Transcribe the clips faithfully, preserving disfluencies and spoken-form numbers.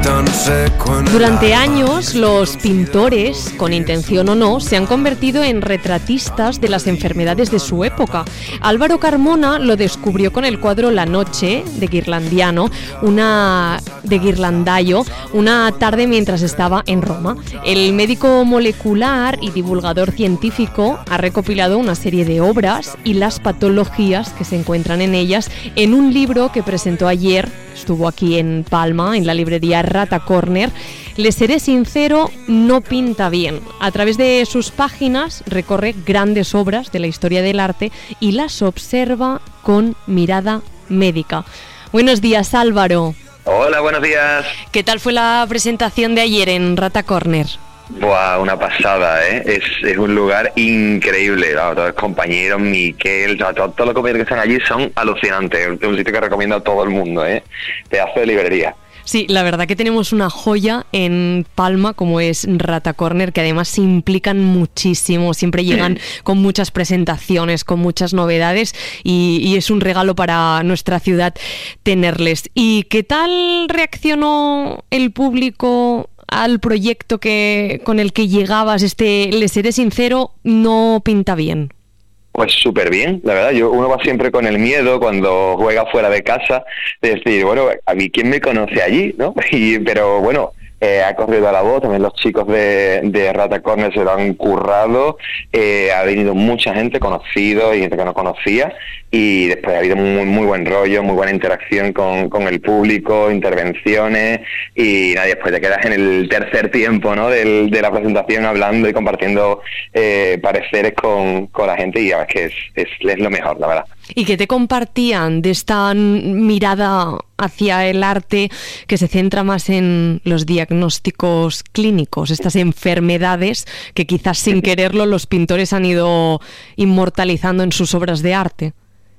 Durante años, los pintores, con intención o no, se han convertido en retratistas de las enfermedades de su época. Álvaro Carmona lo descubrió con el cuadro La Noche, de Ghirlandiano, una de Ghirlandaio, una tarde mientras estaba en Roma. El médico molecular y divulgador científico ha recopilado una serie de obras y las patologías que se encuentran en ellas en un libro que presentó ayer. Estuvo aquí en Palma, en la librería Rata Corner. Le seré sincero, no pinta bien. A través de sus páginas recorre grandes obras de la historia del arte y las observa con mirada médica. Buenos días, Álvaro. Hola, buenos días. ¿Qué tal fue la presentación de ayer en Rata Corner? Buah, una pasada, ¿eh? Es, es un lugar increíble. Claro, todos los compañeros, Miquel, todos, todos los compañeros que están allí son alucinantes. Es un sitio que recomiendo a todo el mundo, ¿eh? Pedazo de librería. Sí, la verdad que tenemos una joya en Palma como es Rata Corner, que además se implican muchísimo, siempre llegan con muchas presentaciones, con muchas novedades y, y es un regalo para nuestra ciudad tenerles. ¿Y qué tal reaccionó el público al proyecto que con el que llegabas? Este, le seré sincero, no pinta bien. Pues súper bien, la verdad. Yo uno va siempre con el miedo cuando juega fuera de casa de decir, bueno, a mí quién me conoce allí, ¿no? Y, pero bueno, eh, ha corrido a la voz, también los chicos de, de Rata Corner se lo han currado, eh, ha venido mucha gente conocida y gente que no conocía, y después ha habido muy muy buen rollo, muy buena interacción con, con el público, intervenciones, y nada, después te quedas en el tercer tiempo, ¿no? Del, de la presentación hablando y compartiendo eh, pareceres con, con la gente, y ya ves que es, es, es lo mejor, la verdad. ¿Y qué te compartían de esta mirada hacia el arte que se centra más en los diagnósticos clínicos, estas enfermedades que quizás sin quererlo los pintores han ido inmortalizando en sus obras de arte?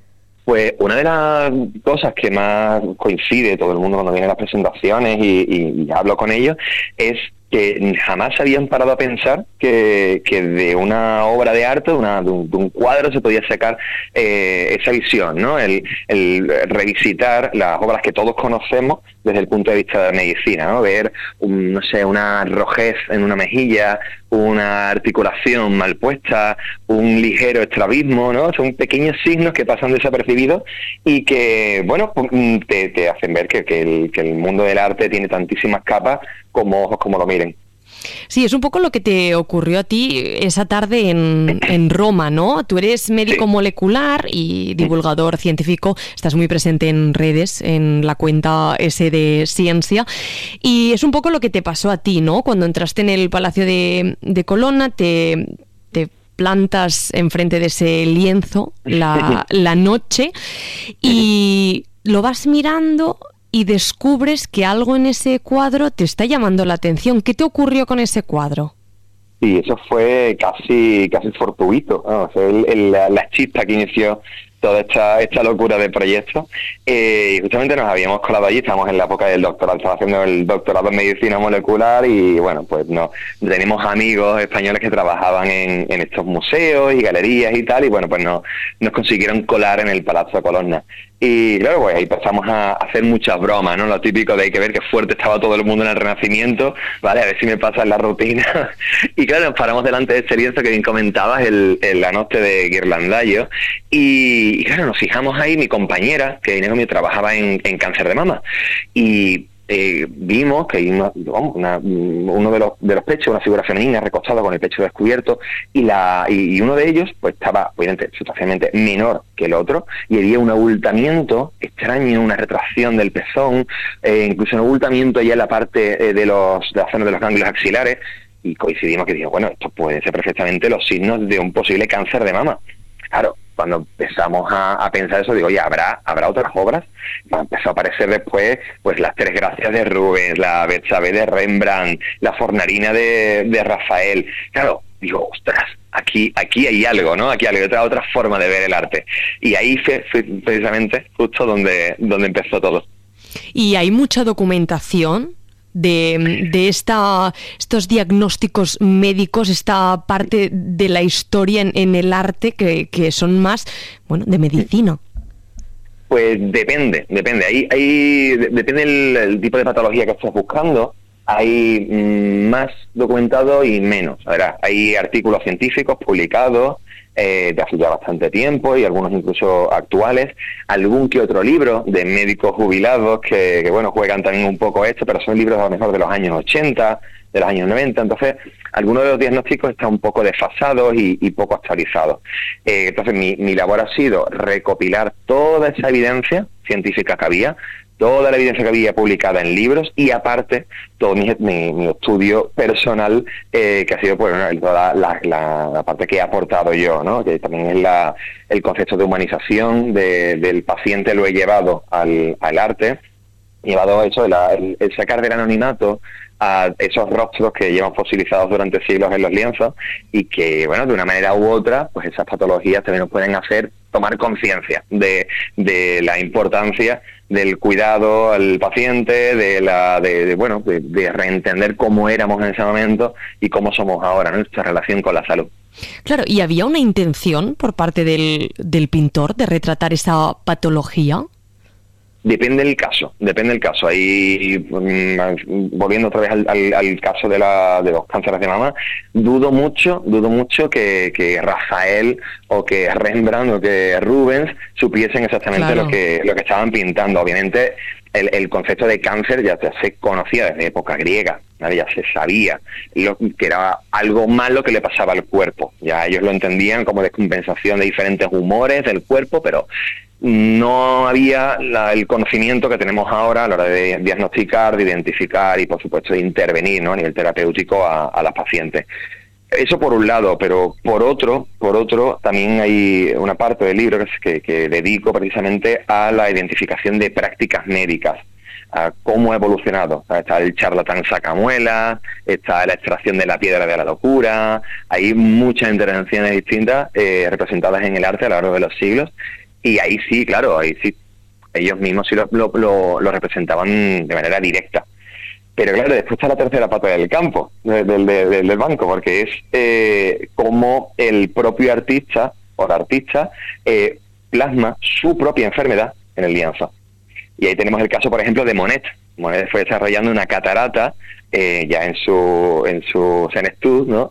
Pues una de las cosas que más coincide todo el mundo cuando viene a las presentaciones y, y, y hablo con ellos es que jamás habían parado a pensar que, que de una obra de arte, de, una, de, un, de un cuadro, se podía sacar eh, esa visión, ¿no? El, el revisitar las obras que todos conocemos desde el punto de vista de la medicina, ¿no? Ver, un, no sé, una rojez en una mejilla, una articulación mal puesta, un ligero estrabismo, ¿no? Son pequeños signos que pasan desapercibidos y que, bueno, te, te hacen ver que, que, el, que el mundo del arte tiene tantísimas capas como ojos como lo miren. Sí, es un poco lo que te ocurrió a ti esa tarde en, en Roma, ¿no? Tú eres médico sí. molecular y divulgador científico, estás muy presente en redes, en la cuenta S de Ciencia, y es un poco lo que te pasó a ti, ¿no? Cuando entraste en el Palacio de, de Colonna, te... te plantas enfrente de ese lienzo, la, la noche, y lo vas mirando y descubres que algo en ese cuadro te está llamando la atención. ¿Qué te ocurrió con ese cuadro? Sí, eso fue casi casi fortuito, ¿no? O sea, el, el, la, la chispa que inició toda esta esta locura de proyecto. Eh, y justamente nos habíamos colado allí, estábamos en la época del doctorado, estaba haciendo el doctorado en medicina molecular y bueno, pues no tenemos amigos españoles que trabajaban en, en estos museos y galerías y tal, y bueno, pues no, nos consiguieron colar en el Palazzo de Colonna. Y claro, pues ahí empezamos a hacer muchas bromas, ¿no? Lo típico de hay que ver qué fuerte estaba todo el mundo en el Renacimiento, ¿vale? A ver si me pasa en la rutina. Y claro, nos paramos delante de este lienzo que bien comentabas, el, el La Noche de Ghirlandaio, y, y claro, nos fijamos ahí, mi compañera, que viene conmigo, trabajaba en, en cáncer de mama, y Eh, vimos que hay una, una, uno de los de los pechos, una figura femenina recostada con el pecho descubierto, y la y, y uno de ellos pues estaba obviamente sustancialmente menor que el otro, y había un abultamiento extraño, una retracción del pezón, eh, incluso un abultamiento ya en la parte eh, de los de la zona de los ganglios axilares, y coincidimos que digo, bueno, esto pueden ser perfectamente los signos de un posible cáncer de mama. Claro, cuando empezamos a, a pensar eso, digo, oye, ¿habrá habrá otras obras? Bueno, empezó a aparecer después pues las Tres Gracias de Rubens, la Betsabé de Rembrandt, la Fornarina de, de Rafael. Claro, digo, ostras, aquí aquí hay algo, ¿no? Aquí hay otra otra forma de ver el arte. Y ahí fue, fue precisamente justo donde, donde empezó todo. ¿Y hay mucha documentación de, de esta, estos diagnósticos médicos, esta parte de la historia en, en el arte que, que son más, bueno, de medicina? Pues depende, depende. Ahí, ahí depende el, el tipo de patología que estés buscando. Hay mmm, más documentado y menos. A ver, hay artículos científicos publicados eh, de hace ya bastante tiempo y algunos incluso actuales. Algún que otro libro de médicos jubilados que, que bueno, juegan también un poco esto, pero son libros a lo mejor de los años ochenta, de los años noventa. Entonces, algunos de los diagnósticos están un poco desfasados y, y poco actualizados. Eh, entonces, mi, mi labor ha sido recopilar toda esa evidencia científica que había, toda la evidencia que había publicada en libros y aparte todo mi, mi, mi estudio personal eh, que ha sido pues, bueno, toda la, la, la parte que he aportado yo, ¿no? Que también es la, el concepto de humanización de, del paciente, lo he llevado al, al arte, he llevado eso, el, el, el sacar del anonimato a esos rostros que llevan fosilizados durante siglos en los lienzos y que, bueno, de una manera u otra, pues esas patologías también nos pueden hacer tomar conciencia de, de la importancia del cuidado al paciente, de la de, de bueno, de, de reentender cómo éramos en ese momento y cómo somos ahora, ¿no? Nuestra relación con la salud. Claro, ¿y había una intención por parte del, del pintor de retratar esa patología? Depende del caso, depende del caso. Ahí, mm, volviendo otra vez al, al, al caso de, la, de los cánceres de mama, dudo mucho, dudo mucho que, que Rafael o que Rembrandt o que Rubens supiesen exactamente claro. lo que lo que estaban pintando. Obviamente, el, el concepto de cáncer ya se conocía desde época griega, ¿vale? Ya se sabía lo, que era algo malo que le pasaba al cuerpo. Ya ellos lo entendían como descompensación de diferentes humores del cuerpo, pero no había la, el conocimiento que tenemos ahora a la hora de diagnosticar, de identificar y, por supuesto, de intervenir, ¿no? A nivel terapéutico a, a las pacientes. Eso por un lado, pero por otro, por otro también hay una parte del libro que, que, que dedico precisamente a la identificación de prácticas médicas, a cómo ha evolucionado. Está el charlatán sacamuela, está la extracción de la piedra de la locura, hay muchas intervenciones distintas eh, representadas en el arte a lo largo de los siglos. Y ahí sí, claro, ahí sí, ellos mismos sí lo, lo, lo, lo representaban de manera directa. Pero claro, después está la tercera pata del campo, del, del, del, del banco, porque es eh, como el propio artista o la artista eh, plasma su propia enfermedad en el lienzo. Y ahí tenemos el caso, por ejemplo, de Monet. Monet fue desarrollando una catarata eh, ya en su en su senectud, ¿no?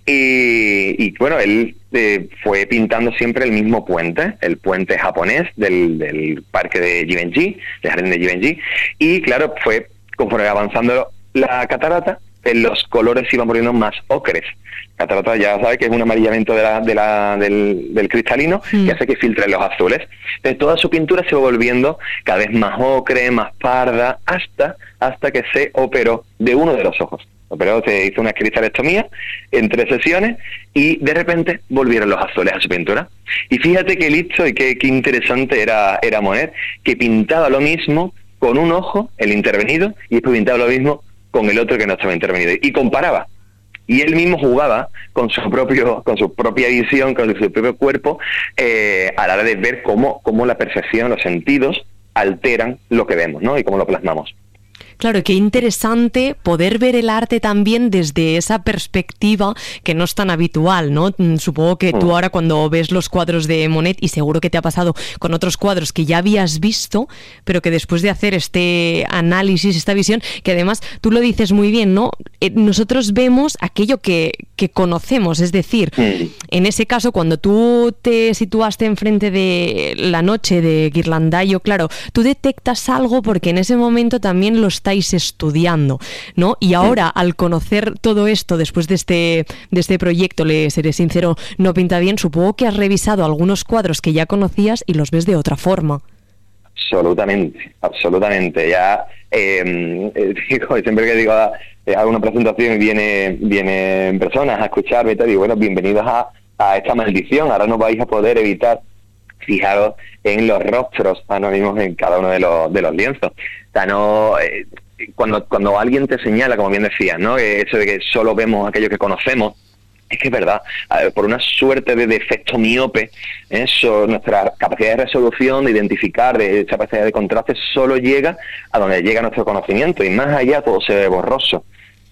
Y, y bueno, él eh, fue pintando siempre el mismo puente, el puente japonés del, del parque de Givenchy, del jardín de Givenchy, y claro, fue conforme avanzando la catarata, los colores se iban poniendo más ocres. Catarata ya sabes que es un amarillamiento de la, de la, del, del cristalino mm. que hace que filtren los azules. Entonces toda su pintura se va volviendo cada vez más ocre, más parda, hasta hasta que se operó de uno de los ojos. Operó, se hizo una cristalectomía en tres sesiones y de repente volvieron los azules a su pintura. Y fíjate qué listo y qué, qué interesante era, era Monet, que pintaba lo mismo con un ojo, el intervenido, y después pintaba lo mismo con el otro que no estaba intervenido. Y comparaba. Y él mismo jugaba con su propio, con su propia visión, con su propio cuerpo, eh, a la hora de ver cómo, cómo la percepción, los sentidos alteran lo que vemos, ¿no? Y cómo lo plasmamos. Claro, qué interesante poder ver el arte también desde esa perspectiva que no es tan habitual, ¿no? Supongo que tú ahora cuando ves los cuadros de Monet, y seguro que te ha pasado con otros cuadros que ya habías visto, pero que después de hacer este análisis, esta visión, que además tú lo dices muy bien, ¿no? Eh, nosotros vemos aquello que, que conocemos, es decir, en ese caso cuando tú te situaste enfrente de La noche de Ghirlandaio, claro, tú detectas algo porque en ese momento también lo estáis estudiando, ¿no? Y ahora, al conocer todo esto después de este de este proyecto, le seré sincero, no pinta bien, supongo que has revisado algunos cuadros que ya conocías y los ves de otra forma. Absolutamente, absolutamente. Ya eh, digo, siempre que digo eh, hago una presentación y viene vienen personas a escucharme y te digo, bueno, bienvenidos a, a esta maldición, ahora no vais a poder evitar fijaros en los rostros anónimos en cada uno de los de los lienzos. O sea, no, eh, cuando cuando alguien te señala, como bien decías, ¿no? Eh, eso de que solo vemos aquello que conocemos, es que es verdad. Eh, por una suerte de defecto miope, eso, nuestra capacidad de resolución, de identificar, de esa capacidad de contraste, solo llega a donde llega nuestro conocimiento, y más allá todo se ve borroso.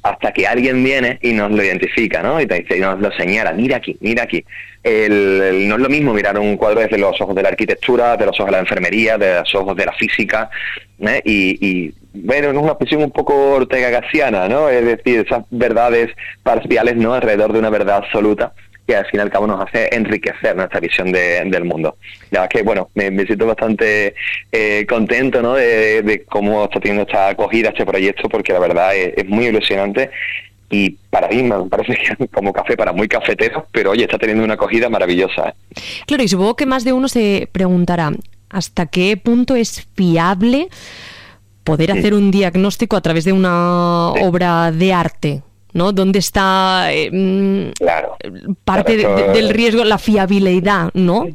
hasta que alguien viene y nos lo identifica, ¿no? Y, te dice, y nos lo señala, mira aquí, mira aquí. El, el, no es lo mismo mirar un cuadro desde los ojos de la arquitectura, de los ojos de la enfermería, de los ojos de la física, ¿eh? y, y bueno, es una expresión un poco ortega-gassiana, ¿no? Es decir, esas verdades parciales, ¿no?, alrededor de una verdad absoluta, que al fin y al cabo nos hace enriquecer nuestra visión de, del mundo. La verdad es que, bueno, me, me siento bastante eh, contento, ¿no?, de, de cómo está teniendo esta acogida este proyecto, porque la verdad es, es muy ilusionante y para mí me parece que como café para muy cafeteros, pero oye, está teniendo una acogida maravillosa, ¿eh? Claro, y supongo que más de uno se preguntará hasta qué punto es fiable poder hacer un diagnóstico a través de una sí. obra de arte, ¿no? ¿Dónde está eh, claro. parte claro, eso... de, del riesgo, la fiabilidad, ¿no?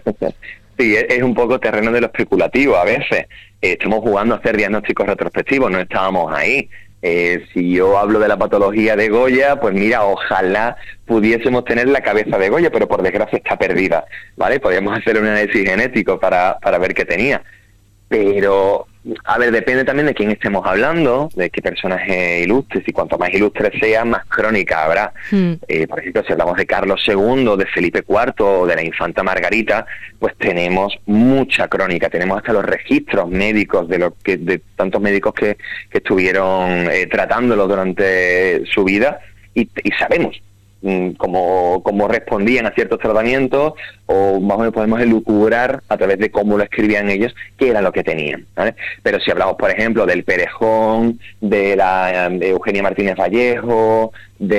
Sí, es un poco terreno de lo especulativo a veces. Eh, estamos jugando a hacer diagnósticos retrospectivos, no estábamos ahí. Eh, si yo hablo de la patología de Goya, pues mira, ojalá pudiésemos tener la cabeza de Goya, pero por desgracia está perdida, ¿vale? Podríamos hacer un análisis genético para, para ver qué tenía. Pero, a ver, depende también de quién estemos hablando, de qué personaje ilustres, y cuanto más ilustre sea, más crónica habrá. Mm. Eh, por ejemplo, si hablamos de Carlos segundo, de Felipe cuarto o de la infanta Margarita, pues tenemos mucha crónica, tenemos hasta los registros médicos de los que de tantos médicos que, que estuvieron eh, tratándolo durante su vida, y, y sabemos Cómo, cómo respondían a ciertos tratamientos, o más o menos podemos elucubrar a través de cómo lo escribían ellos qué era lo que tenían, ¿vale? Pero si hablamos, por ejemplo, del Perejón, de la de Eugenia Martínez Vallejo,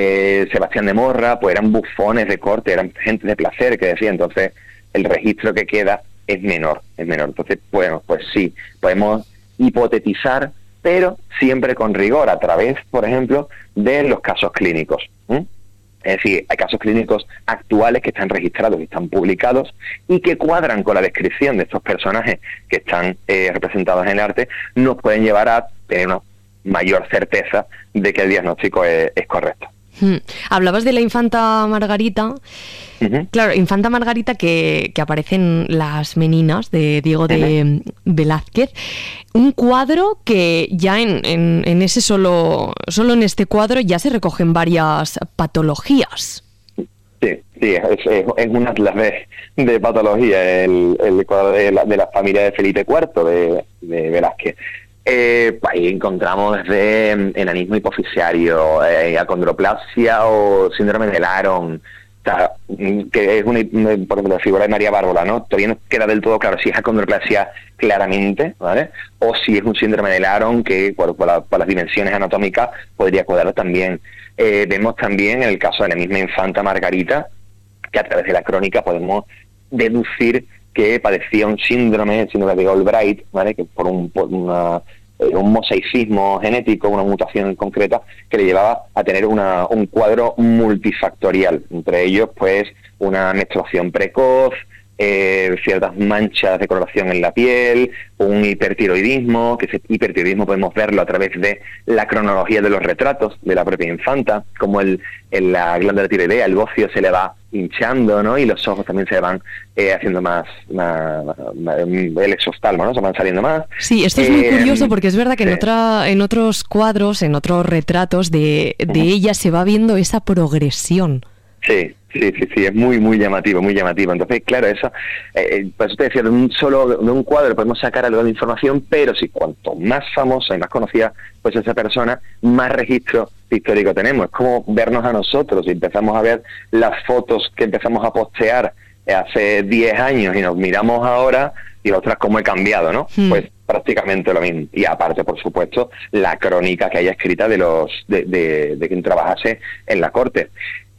de Sebastián de Morra, pues eran bufones de corte, eran gente de placer, que decía. Entonces el registro que queda es menor, es menor. Entonces, bueno, pues sí, podemos hipotetizar, pero siempre con rigor, a través, por ejemplo, de los casos clínicos, ¿eh? Es decir, hay casos clínicos actuales que están registrados y están publicados y que cuadran con la descripción de estos personajes que están eh, representados en el arte, nos pueden llevar a tener una mayor certeza de que el diagnóstico es, es correcto. Hmm. Hablabas de la infanta Margarita. Uh-huh. Claro, infanta Margarita que, que aparece en Las Meninas de Diego de uh-huh. Velázquez. Un cuadro que ya en, en, en ese solo, solo en este cuadro ya se recogen varias patologías. Sí, sí, es, es, es una atlas de, de patología, el, el cuadro de la, de la familia de Felipe cuarto de, de Velázquez. Eh, ahí encontramos desde enanismo hipofisiario, eh, acondroplasia o síndrome de Laron, que es una, por ejemplo, la figura de María Bárbara, ¿no? Todavía no queda del todo claro si es acondroplasia claramente, ¿vale? O si es un síndrome de Laron que por, por, la, por las dimensiones anatómicas podría cuadrar también. Eh, vemos también en el caso de la misma infanta Margarita que a través de la crónica podemos deducir que padecía un síndrome, el síndrome de Albright, ¿vale? Que por un por una un mosaicismo genético, una mutación concreta que le llevaba a tener una, un cuadro multifactorial, entre ellos pues una menstruación precoz, eh, ciertas manchas de coloración en la piel, un hipertiroidismo, que ese hipertiroidismo podemos verlo a través de la cronología de los retratos de la propia infanta, como el, el la glándula tiroidea, el bocio se le va hinchando, ¿no? Y los ojos también se van eh, haciendo más, más, más, el exoftalmo, ¿no? Se van saliendo más. Sí, esto es eh, muy curioso porque es verdad que sí. en otra, en otros cuadros, en otros retratos de, de uh-huh. ella se va viendo esa progresión. Sí, sí, sí, sí, es muy, muy llamativo, muy llamativo. Entonces, claro, eso, eh, por eso te decía, de un solo, de un cuadro podemos sacar algo de información, pero si cuanto más famosa y más conocida pues esa persona, más registro histórico tenemos. Es como vernos a nosotros, y empezamos a ver las fotos que empezamos a postear hace diez años y nos miramos ahora y ostras, cómo he cambiado, ¿no? Hmm. Pues prácticamente lo mismo. Y aparte, por supuesto, la crónica que haya escrita de los de, de, de quien trabajase en la corte.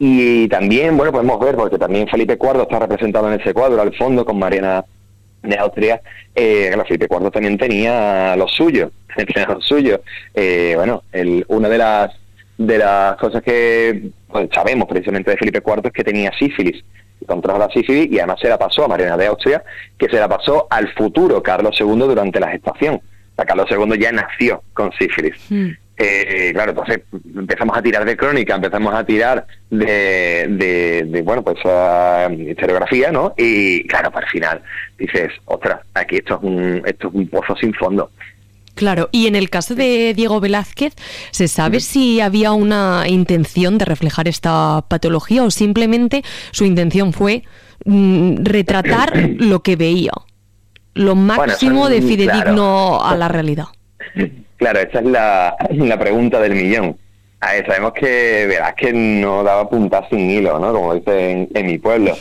Y también, bueno, podemos ver, porque también Felipe cuarto está representado en ese cuadro al fondo con Mariana de Austria. Eh, Felipe cuarto también tenía lo suyo, tenía lo suyo. Eh, bueno, el, una de las de las cosas que pues, sabemos precisamente de Felipe cuarto es que tenía sífilis, contrajo la sífilis y además se la pasó a Mariana de Austria, que se la pasó al futuro Carlos segundo durante la gestación. O sea, Carlos segundo ya nació con sífilis. Mm. Eh, claro, entonces empezamos a tirar de crónica, empezamos a tirar de, de, de bueno, pues uh, historiografía, ¿no? Y claro, para el final dices, ostras, aquí esto es un esto es un pozo sin fondo. Claro, y en el caso de Diego Velázquez, ¿se sabe uh-huh. si había una intención de reflejar esta patología o simplemente su intención fue mm, retratar lo que veía? Lo máximo bueno, son, de fidedigno claro. a la realidad. Claro, esa es la, la pregunta del millón. A ver, sabemos que Velázquez no daba puntas sin hilo, ¿no? Como dice en, en mi pueblo.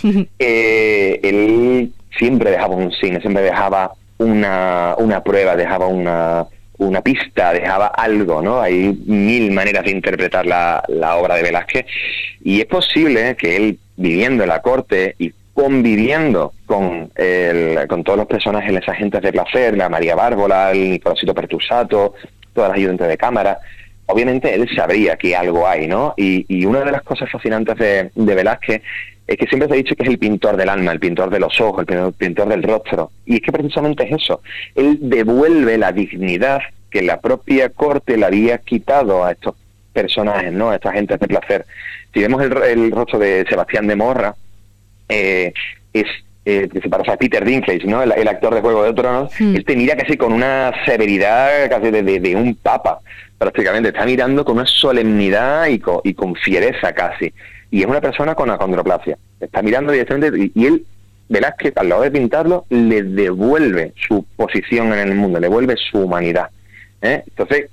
eh, él siempre dejaba un signo, siempre dejaba una, una prueba, dejaba una, una pista, dejaba algo, ¿no? Hay mil maneras de interpretar la, la obra de Velázquez y es posible que él, viviendo en la corte y conviviendo con el, con todos los personajes, las agentes de placer, la María Bárbola, el Nicolásito Pertusato, todas las ayudantes de cámara, obviamente él sabría que algo hay, ¿no? Y, y una de las cosas fascinantes de, de Velázquez es que siempre se ha dicho que es el pintor del alma, el pintor de los ojos, el pintor del rostro. Y es que precisamente es eso. Él devuelve la dignidad que la propia corte le había quitado a estos personajes, ¿no? A estas gentes de placer. Si vemos el, el rostro de Sebastián de Morra, eh, es eh, que se parece a Peter Dinklage, ¿no? El, el actor de Juego de Tronos. Mm. Él te mira casi con una severidad casi de, de, de un papa, prácticamente. Está mirando con una solemnidad y con, y con fiereza casi. Y es una persona con acondroplasia. Está mirando directamente y, y él, Velázquez, al lado de pintarlo, le devuelve su posición en el mundo, le devuelve su humanidad. ¿eh? Entonces,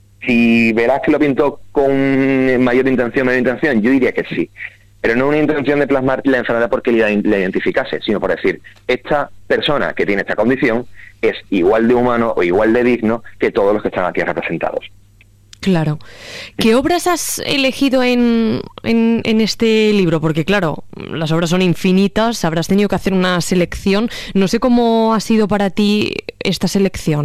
si Velázquez lo pintó con mayor intención, menor intención, yo diría que sí. Pero no una intención de plasmar la enfermedad porque la, la identificase, sino por decir, esta persona que tiene esta condición es igual de humano o igual de digno que todos los que están aquí representados. Claro. ¿Qué obras has elegido en, en, en este libro? Porque claro, las obras son infinitas, habrás tenido que hacer una selección. No sé cómo ha sido para ti esta selección.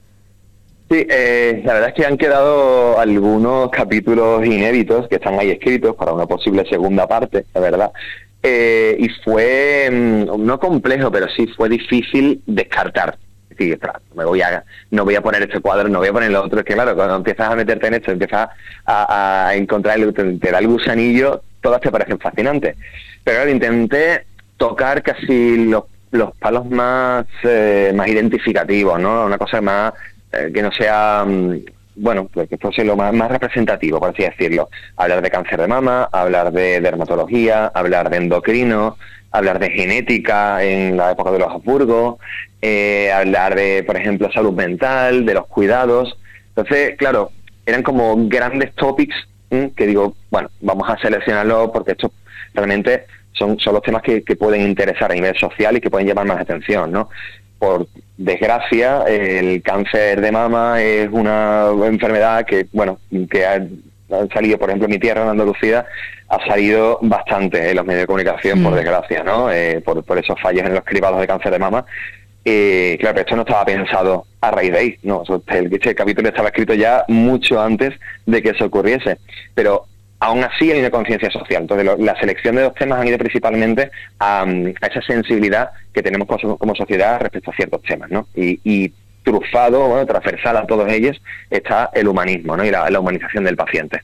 Sí, eh, la verdad es que han quedado algunos capítulos inéditos que están ahí escritos para una posible segunda parte, la verdad. Eh, y fue, no complejo, pero sí fue difícil descartar. Sí, espera, me voy a, no voy a poner este cuadro, no voy a poner el otro. Es que claro, cuando empiezas a meterte en esto, empiezas a, a encontrar, el, te, te da el gusanillo, todas te parecen fascinantes. Pero claro, intenté tocar casi los, los palos más, eh, más identificativos, ¿no? Una cosa más, eh, que no sea, bueno, pues que fuese lo más, más representativo, por así decirlo. Hablar de cáncer de mama, hablar de dermatología, hablar de endocrino, hablar de genética en la época de los Habsburgo, eh, hablar de, por ejemplo, salud mental, de los cuidados. Entonces, claro, eran como grandes topics ¿eh? que digo, bueno, vamos a seleccionarlos porque estos realmente son, son los temas que, que pueden interesar a nivel social y que pueden llamar más atención, ¿no? Por desgracia, el cáncer de mama es una enfermedad que, bueno, que ha... han salido, por ejemplo, en mi tierra, en Andalucía, ha salido bastante en los medios de comunicación, mm. por desgracia, ¿no? Eh, por, por esos fallos en los cribados de cáncer de mama. Eh, claro, pero esto no estaba pensado a raíz de ahí, ¿no? El, este capítulo estaba escrito ya mucho antes de que eso ocurriese. Pero aún así hay una conciencia social. Entonces, lo, la selección de los temas han ido principalmente a, a esa sensibilidad que tenemos como, como sociedad respecto a ciertos temas, ¿no? Y, y trufado, bueno, transversal a todos ellos, está el humanismo, ¿no? Y la, la humanización del paciente.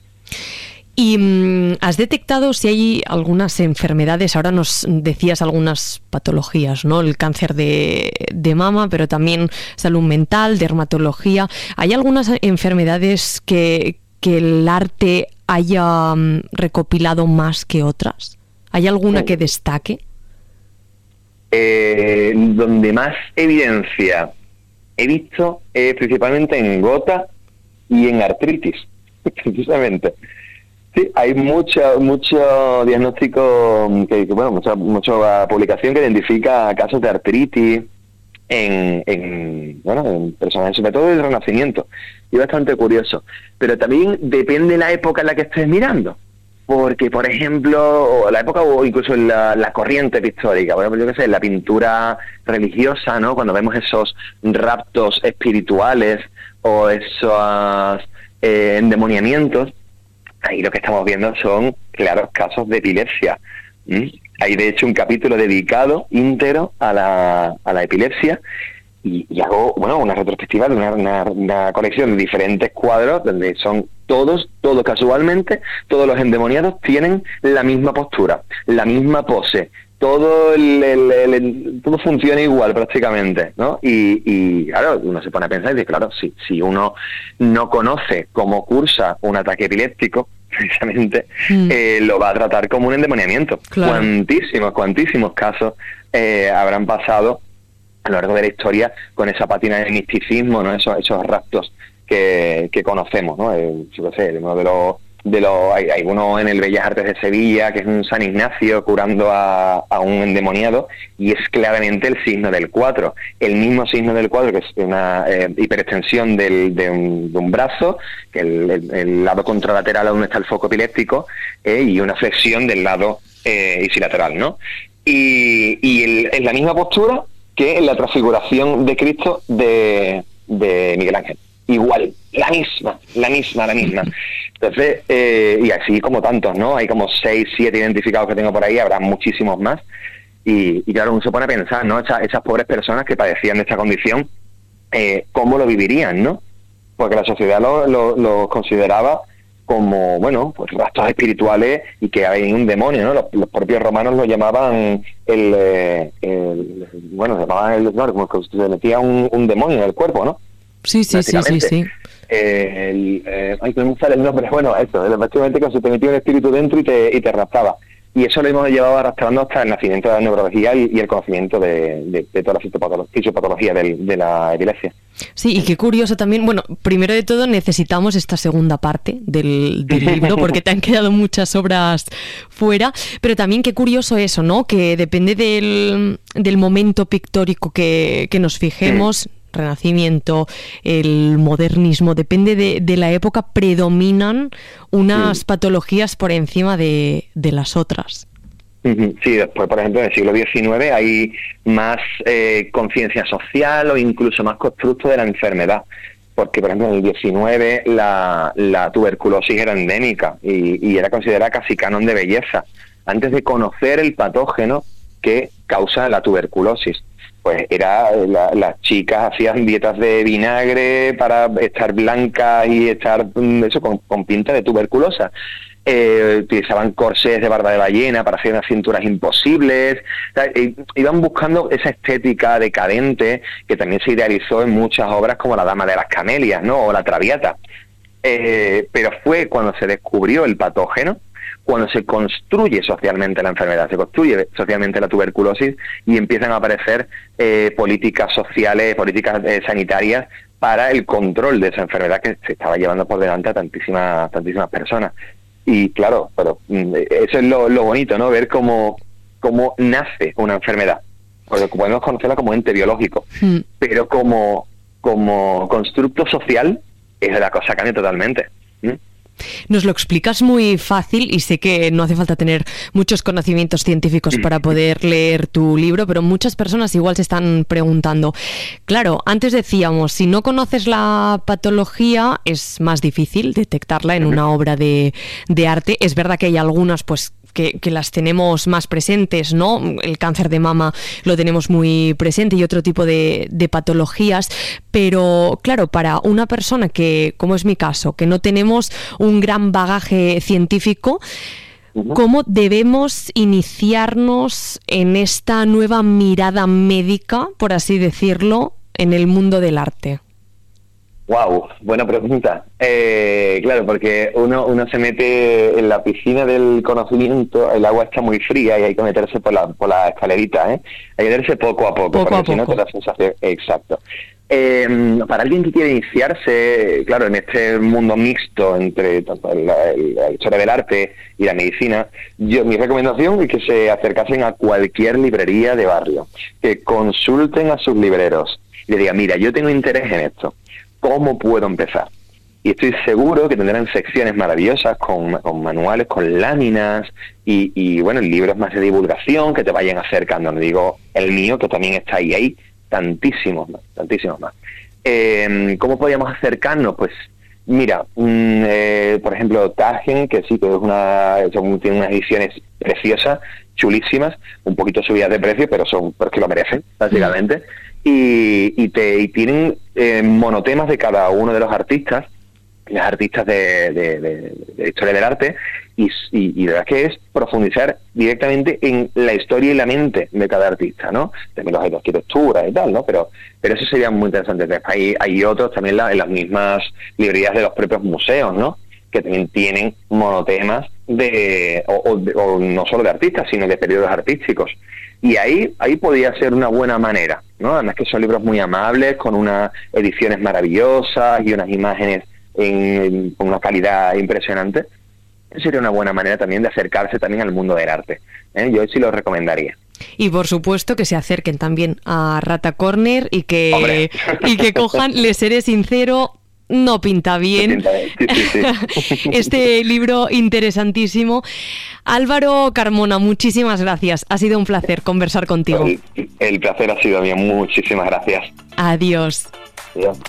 ¿Y um, has detectado si hay algunas enfermedades? Ahora nos decías algunas patologías, ¿no? El cáncer de, de mama, pero también salud mental, dermatología. ¿Hay algunas enfermedades que, que el arte haya um, recopilado más que otras? ¿Hay alguna que destaque? Eh, donde más evidencia he visto eh, principalmente en gota y en artritis, precisamente. Sí, hay mucho mucho diagnóstico, que, que bueno, mucha, mucha publicación que identifica casos de artritis en, en, bueno, en personas, sobre todo del Renacimiento. Y bastante curioso. Pero también depende de la época en la que estés mirando. Porque, por ejemplo, la época o incluso la, la corriente pictórica, por ejemplo, yo qué sé, la pintura religiosa, ¿no? Cuando vemos esos raptos espirituales o esos eh, endemoniamientos, ahí lo que estamos viendo son claros casos de epilepsia. ¿Mm? Hay, de hecho, un capítulo dedicado íntegro a la, a la epilepsia y, y hago, bueno, una retrospectiva de una, una, una colección de diferentes cuadros donde son todos, todos casualmente, todos los endemoniados tienen la misma postura, la misma pose, todo el, el, el, el, todo funciona igual prácticamente, ¿no? Y, y claro, uno se pone a pensar y dice, claro, si, si uno no conoce cómo cursa un ataque epiléptico, precisamente, mm. eh, lo va a tratar como un endemoniamiento. Claro. Cuantísimos, cuantísimos casos eh, habrán pasado a lo largo de la historia con esa pátina de misticismo, ¿no? Esos, esos raptos que, que conocemos, ¿no? Eh, yo qué sé, uno de los de los hay, hay uno en el Bellas Artes de Sevilla que es un San Ignacio curando a, a un endemoniado, y es claramente el signo del cuatro, el mismo signo del cuatro, que es una eh, hiperextensión del, de, un, de un brazo, que el, el, el lado contralateral donde está el foco epiléptico, eh, y una flexión del lado eh, ipsilateral, ¿no? Y, y el, es la misma postura que en la transfiguración de Cristo de, de Miguel Ángel. Igual, la misma, la misma, la misma. Entonces, eh, y así como tantos, ¿no? Hay como seis, siete identificados que tengo por ahí, habrá muchísimos más. Y, y claro, uno se pone a pensar, ¿no? Esas, esas pobres personas que padecían de esta condición, eh, ¿cómo lo vivirían, no? Porque la sociedad lo, lo, lo consideraba como, bueno, pues rastros espirituales y que hay un demonio, ¿no? Los, los propios romanos lo llamaban el, el, el bueno, llamaban el, no, como que se metía un, un demonio en el cuerpo, ¿no? Sí, sí, sí, sí, sí. Eh, el, eh, ay, que no me sale el nombre, bueno, eso, efectivamente que se te metía un espíritu dentro y te, y te raptaba. Y eso lo hemos llevado arrastrando hasta el nacimiento de la neurología y, y el conocimiento de, de, de toda la fisiopatología, fisiopatología de, de la epilepsia. Sí, y qué curioso también, bueno, primero de todo necesitamos esta segunda parte del, del libro porque te han quedado muchas obras fuera, pero también qué curioso eso, ¿no? Que depende del, del momento pictórico que, que nos fijemos, sí. Renacimiento, el modernismo, depende de, de la época, predominan unas sí. patologías por encima de, de las otras. Sí, después, por ejemplo, en el siglo diecinueve hay más eh, conciencia social o incluso más constructo de la enfermedad, porque, por ejemplo, en el diecinueve la, la tuberculosis era endémica y, y era considerada casi canon de belleza, antes de conocer el patógeno que causa la tuberculosis. Pues era la, las chicas hacían dietas de vinagre para estar blancas y estar eso con, con pinta de tuberculosa. Eh, utilizaban corsés de barba de ballena para hacer unas cinturas imposibles. O sea, eh, iban buscando esa estética decadente que también se idealizó en muchas obras como La Dama de las Camelias, ¿no? O La Traviata. Eh, pero fue cuando se descubrió el patógeno, cuando se construye socialmente la enfermedad, se construye socialmente la tuberculosis y empiezan a aparecer eh, políticas sociales, políticas eh, sanitarias para el control de esa enfermedad que se estaba llevando por delante a tantísimas, tantísimas personas. Y claro, pero eso es lo, lo bonito, ¿no? Ver cómo, cómo nace una enfermedad. Porque podemos conocerla como ente biológico, mm. pero como, como constructo social es la cosa cambia totalmente. ¿Mm? Nos lo explicas muy fácil y sé que no hace falta tener muchos conocimientos científicos para poder leer tu libro, pero muchas personas igual se están preguntando. Claro, antes decíamos, si no conoces la patología es más difícil detectarla en una obra de, de arte. Es verdad que hay algunas pues Que, que las tenemos más presentes, ¿no? El cáncer de mama lo tenemos muy presente y otro tipo de, de patologías, pero claro, para una persona que, como es mi caso, que no tenemos un gran bagaje científico, ¿cómo debemos iniciarnos en esta nueva mirada médica, por así decirlo, en el mundo del arte? Wow, buena pregunta. Eh, claro, porque uno uno se mete en la piscina del conocimiento, el agua está muy fría y hay que meterse por la por la escalerita, ¿eh? Hay que meterse poco a poco, poco porque a si no te da sensación. Exacto. Eh, para alguien que quiere iniciarse, claro, en este mundo mixto entre tanto la, la historia del arte y la medicina, yo mi recomendación es que se acercasen a cualquier librería de barrio, que consulten a sus libreros y le digan, mira, yo tengo interés en esto. ¿Cómo puedo empezar? Y estoy seguro que tendrán secciones maravillosas con, con manuales, con láminas y, y, bueno, libros más de divulgación que te vayan acercando. No digo el mío, que también está ahí, hay tantísimos más, tantísimos más. Eh, ¿Cómo podríamos acercarnos? Pues, mira, un, eh, por ejemplo, Tagen, que sí, que es una, son, tiene unas ediciones preciosas, chulísimas, un poquito subidas de precio, pero son porque lo merecen, básicamente. Y, y, te, y tienen eh, monotemas de cada uno de los artistas los artistas de, de, de, de historia del arte, y, y, y la verdad es que es profundizar directamente en la historia y la mente de cada artista, ¿no? También los hay de arquitectura y tal, ¿no? Pero pero eso sería muy interesante. Después hay, hay otros también la, en las mismas librerías de los propios museos, ¿no? Que también tienen monotemas de o, o, de, o no solo de artistas, sino de periodos artísticos. Y ahí ahí podría ser una buena manera, ¿no? Además que son libros muy amables, con unas ediciones maravillosas y unas imágenes en, con una calidad impresionante. Sería una buena manera también de acercarse también al mundo del arte, ¿eh? Yo sí lo recomendaría. Y por supuesto que se acerquen también a Rata Corner y que y que cojan Le Seré Sincero, no pinta bien. Sí, sí, sí. Este libro interesantísimo. Álvaro Carmona, muchísimas gracias. Ha sido un placer conversar contigo. El, el placer ha sido mío. Muchísimas gracias. Adiós. Adiós.